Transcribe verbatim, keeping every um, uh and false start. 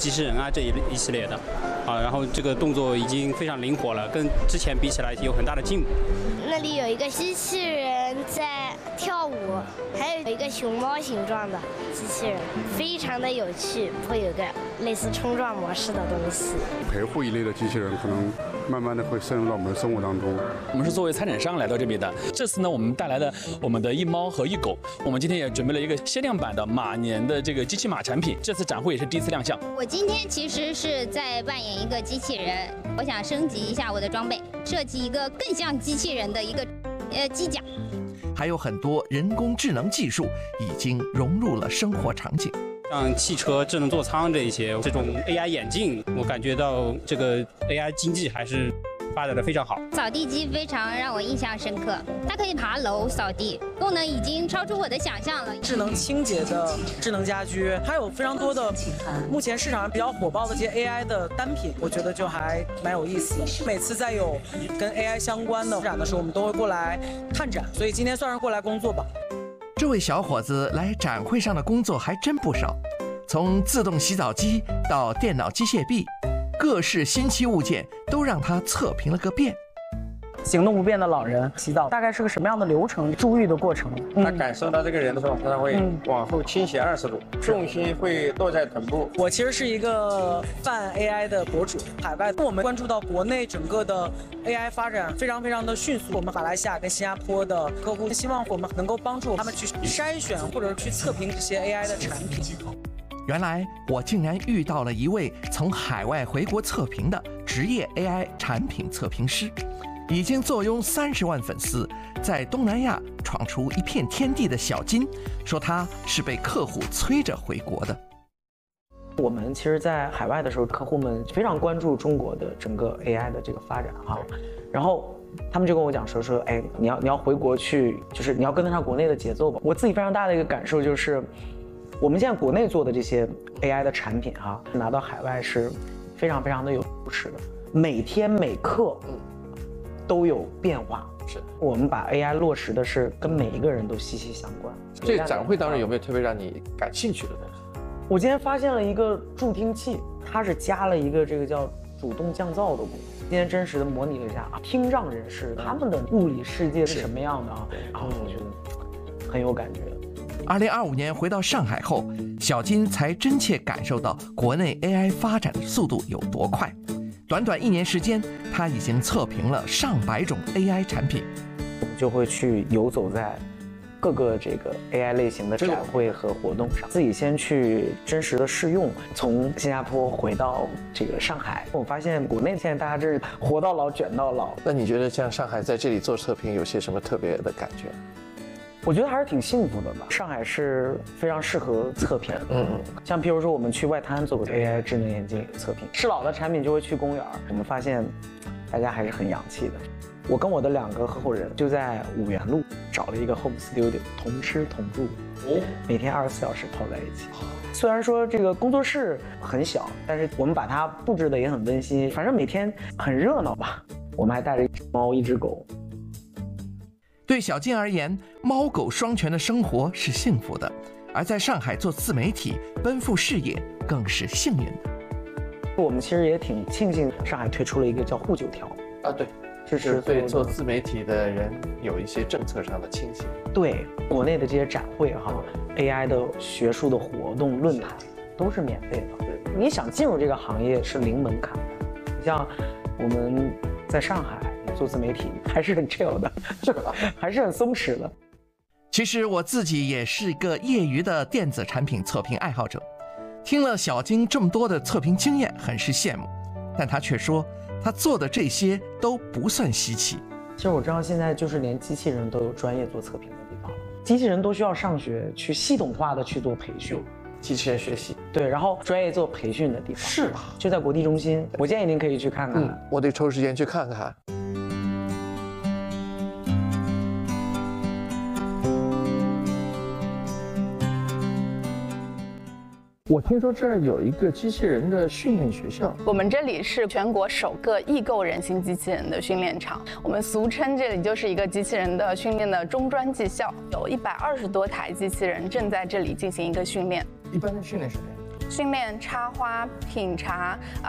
机器人啊这一一系列的，啊，然后这个动作已经非常灵活了，跟之前比起来有很大的进步。 那里有一个机器人在跳舞，还有一个熊猫形状的机器人，非常的有趣，会有个类似冲撞模式的东西。 陪护一类的机器人可能慢慢的会渗入到我们的生活当中。 我们是作为参展商来到这里的，这次呢，我们带来了我们的一猫和一狗。我们今天也准备了一个限量版的马年的这个机器马产品，这次展会也是第一次亮相。 我今天其实是在扮演一个机器人，我想升级一下我的装备，设计一个更像机器人的一个呃机甲。 还有很多人工智能技术已经融入了生活场景。 像汽车智能座舱这一些，这种 A I 眼镜，我感觉到这个 A I 经济还是发展的非常好。 扫地机非常让我印象深刻，它可以爬楼扫地，功能已经超出我的想象了。 智能清洁的智能家居，还有非常多的目前市场上比较火爆的这些 A I 的单品，我觉得就还蛮有意思的。每次在有跟 A I 相关的展的时候，我们都会过来看展，所以今天算是过来工作吧。 这位小伙子来展会上的工作还真不少，从自动洗澡机到电脑机械臂，各式新奇物件都让他测评了个遍。 行动不便的老人洗澡大概是个什么样的流程？注意的过程？ 嗯、他感受到这个人的时候，他会往后倾斜二十度，嗯、重心会落在臀部。 我其实是一个泛 A I 的博主，海外我们关注到国内整个的 A I 发展非常非常的迅速。我们马来西亚跟新加坡的客户希望我们能够帮助他们去筛选或者去测评这些 A I 的产品。 原来我竟然遇到了一位从海外回国测评的职业 A I 产品测评师。已经坐拥三十万粉丝，在东南亚闯出一片天地的小金，说他是被客户催着回国的。 我们其实，在海外的时候，客户们非常关注中国的整个 A I 的这个发展哈，然后他们就跟我讲说说，哎，你要你要回国去，就是你要跟得上国内的节奏吧。我自己非常大的一个感受就是，我们现在国内做的这些 A I 的产品哈，拿到海外是非常非常的有优势的，每天每刻。都有变化， 是我们把 A I 落实的是跟每一个人都息息相关。 这展会当中有没有特别让你感兴趣的东西？ 我今天发现了一个助听器，它是加了一个这个叫主动降噪的功能。今天真实的模拟了一下啊，听障人士他们的物理世界是什么样的啊？然后我觉得很有感觉。 二零二五年回到上海后，小金才真切感受到国内 A I 发展的速度有多快。短短一年时间，他已经测评了上百种 A I 产品。 我们就会去游走在各个这个 A I 类型的展会和活动上，自己先去真实的试用。从新加坡回到这个上海，我发现国内现在大家这是活到老卷到老。 那你觉得像上海在这里做测评有些什么特别的感觉？ 我觉得还是挺幸福的吧。上海是非常适合测评，嗯嗯，像譬如说我们去外滩做过 A I 智能眼镜测评，适老的产品就会去公园，我们发现大家还是很洋气的。我跟我的两个合伙人就在五原路找了一个 home studio， 同吃同住，哦，每天二十四小时泡在一起。虽然说这个工作室很小，但是我们把它布置的也很温馨，反正每天很热闹吧。我们还带着一只猫一只狗。 对小金而言，猫狗双全的生活是幸福的，而在上海做自媒体奔赴事业更是幸运的。 我们其实也挺庆幸上海推出了一个叫沪九条啊，对， 支持对做自媒体的人有一些政策上的倾斜。 对，国内的这些展会哈 ，A I 的学术的活动论坛都是免费的。你想进入这个行业是零门槛的。你像我们在上海做自媒体还是很 chill 的，是吧？还是很松弛的。 其实我自己也是一个业余的电子产品测评爱好者，听了小金这么多的测评经验，很是羡慕。但他却说，他做的这些都不算稀奇。 其实我知道现在就是连机器人都有专业做测评的地方了，机器人都需要上学去系统化的去做培训。 机器人学习， 对，然后专业做培训的地方是就在国际中心，我建议您可以去看看。 嗯，我得抽时间去看看。我听说这儿有一个机器人的训练学校。 我们这里是全国首个易购人形机器人的训练场，我们俗称这里就是一个机器人的训练的中专技校，有一百二十多台机器人正在这里进行一个训练。 一般的训练时间？ 训练插花、品茶、啊、